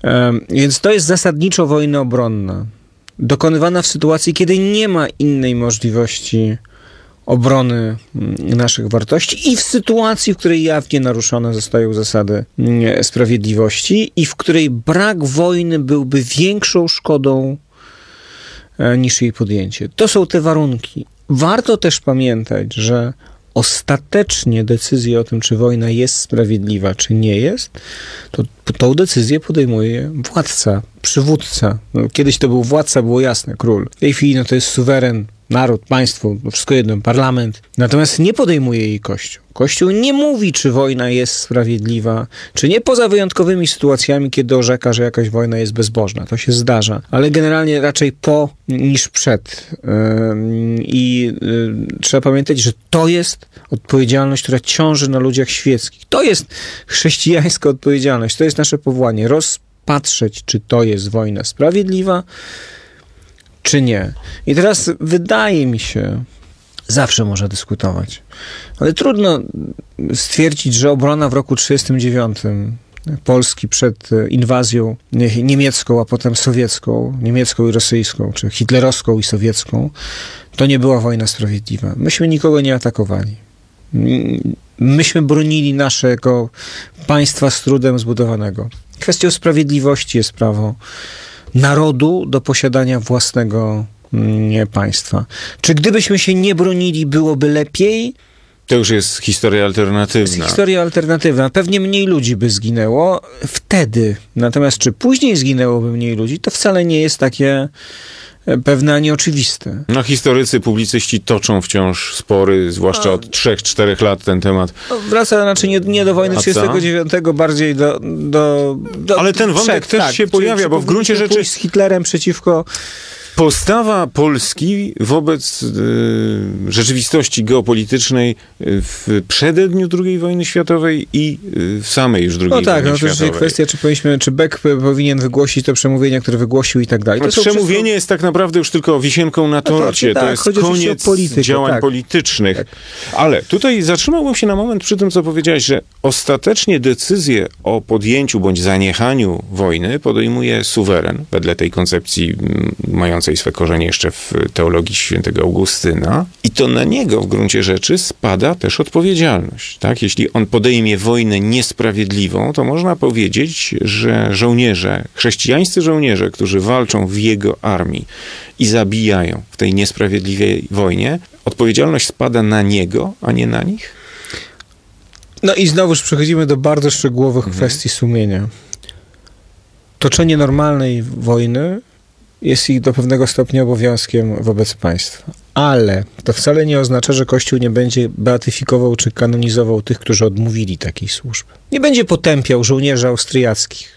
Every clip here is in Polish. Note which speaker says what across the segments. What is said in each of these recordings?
Speaker 1: Więc to jest zasadniczo wojna obronna. Dokonywana w sytuacji, kiedy nie ma innej możliwości obrony naszych wartości i w sytuacji, w której jawnie naruszone zostają zasady sprawiedliwości i w której brak wojny byłby większą szkodą niż jej podjęcie. To są te warunki. Warto też pamiętać, że ostatecznie decyzję o tym, czy wojna jest sprawiedliwa, czy nie jest, to tą decyzję podejmuje władca, przywódca. No, kiedyś to był władca, było jasne, król. W tej chwili to jest suweren, naród, państwo, wszystko jedno, parlament. Natomiast nie podejmuje jej Kościół. Kościół nie mówi, czy wojna jest sprawiedliwa, czy nie, poza wyjątkowymi sytuacjami, kiedy orzeka, że jakaś wojna jest bezbożna. To się zdarza. Ale generalnie raczej po niż przed. Trzeba pamiętać, że to jest odpowiedzialność, która ciąży na ludziach świeckich. To jest chrześcijańska odpowiedzialność. To jest nasze powołanie. Rozpatrzeć, czy to jest wojna sprawiedliwa, czy nie. I teraz wydaje mi się, zawsze można dyskutować, ale trudno stwierdzić, że obrona w roku 1939 Polski przed inwazją niemiecką, a potem sowiecką, niemiecką i rosyjską, czy hitlerowską i sowiecką, to nie była wojna sprawiedliwa. Myśmy nikogo nie atakowali. Myśmy bronili naszego państwa z trudem zbudowanego. Kwestią sprawiedliwości jest prawo narodu do posiadania własnego państwa. Czy gdybyśmy się nie bronili, byłoby lepiej?
Speaker 2: To już jest historia alternatywna.
Speaker 1: Jest historia alternatywna. Pewnie mniej ludzi by zginęło wtedy. Natomiast czy później zginęłoby mniej ludzi, to wcale nie jest takie pewne, a nie oczywiste.
Speaker 2: No, historycy, publicyści toczą wciąż spory, zwłaszcza od 3-4 lat ten temat.
Speaker 1: Wraca raczej nie do wojny 1939, bardziej do
Speaker 2: ale ten wątek też się pojawia, bo w gruncie rzeczy
Speaker 1: z Hitlerem przeciwko...
Speaker 2: Postawa Polski wobec rzeczywistości geopolitycznej w przededniu II wojny światowej i w samej już II wojny światowej.
Speaker 1: No to jest kwestia, czy Beck powinien wygłosić to przemówienie, które wygłosił i tak dalej.
Speaker 2: Przemówienie jest tak naprawdę już tylko wisienką na torcie. To jest koniec działań politycznych. Tak. Ale tutaj zatrzymałbym się na moment przy tym, co powiedziałeś, że ostatecznie decyzję o podjęciu bądź zaniechaniu wojny podejmuje suweren, wedle tej koncepcji mającej swe korzenie jeszcze w teologii świętego Augustyna. I to na niego w gruncie rzeczy spada też odpowiedzialność. Tak? Jeśli on podejmie wojnę niesprawiedliwą, to można powiedzieć, że żołnierze, chrześcijańscy żołnierze, którzy walczą w jego armii i zabijają w tej niesprawiedliwej wojnie, odpowiedzialność spada na niego, a nie na nich?
Speaker 1: No i znowuż przechodzimy do bardzo szczegółowych kwestii sumienia. Toczenie normalnej wojny jest ich do pewnego stopnia obowiązkiem wobec państwa. Ale to wcale nie oznacza, że Kościół nie będzie beatyfikował czy kanonizował tych, którzy odmówili takiej służby. Nie będzie potępiał żołnierzy austriackich,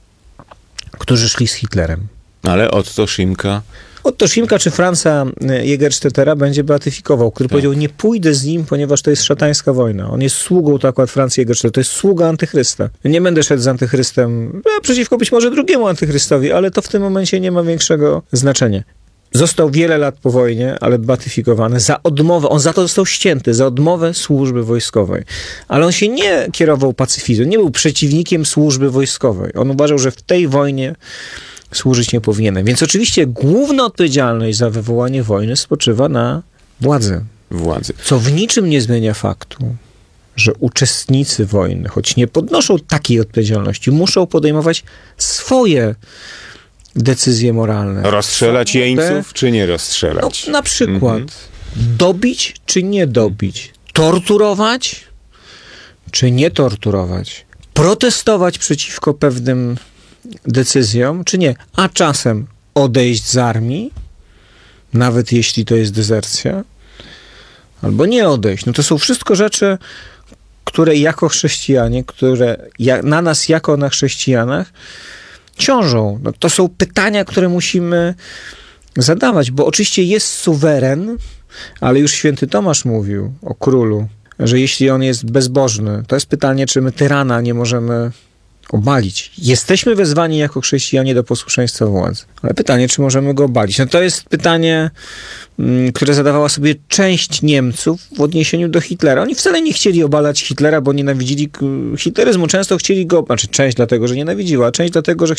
Speaker 1: którzy szli z Hitlerem.
Speaker 2: Ale Otto Szymka
Speaker 1: czy Franza Jägerstättera będzie beatyfikował, który powiedział, nie pójdę z nim, ponieważ to jest szatańska wojna. On jest sługą, to akurat Franz Jägerstätter, to jest sługa antychrysta. Nie będę szedł z antychrystem, przeciwko być może drugiemu antychrystowi, ale to w tym momencie nie ma większego znaczenia. Został wiele lat po wojnie, ale beatyfikowany za odmowę, on za to został ścięty, za odmowę służby wojskowej. Ale on się nie kierował pacyfizmem, nie był przeciwnikiem służby wojskowej. On uważał, że w tej wojnie służyć nie powinienem. Więc oczywiście główna odpowiedzialność za wywołanie wojny spoczywa na władzy. Co w niczym nie zmienia faktu, że uczestnicy wojny, choć nie podnoszą takiej odpowiedzialności, muszą podejmować swoje decyzje moralne.
Speaker 2: Rozstrzelać jeńców, czy nie rozstrzelać?
Speaker 1: No, na przykład dobić, czy nie dobić. Torturować, czy nie torturować. Protestować przeciwko pewnym decyzjom, czy nie. A czasem odejść z armii, nawet jeśli to jest dezercja, albo nie odejść. No to są wszystko rzeczy, które jako chrześcijanie, które na nas jako na chrześcijanach ciążą. No to są pytania, które musimy zadawać, bo oczywiście jest suweren, ale już święty Tomasz mówił o królu, że jeśli on jest bezbożny, to jest pytanie, czy my tyrana nie możemy obalić. Jesteśmy wezwani jako chrześcijanie do posłuszeństwa władzy. Ale pytanie, czy możemy go obalić? No to jest pytanie, które zadawała sobie część Niemców w odniesieniu do Hitlera. Oni wcale nie chcieli obalać Hitlera, bo nienawidzili hitleryzmu. Często chcieli go, część dlatego, że nienawidziła, a część dlatego, że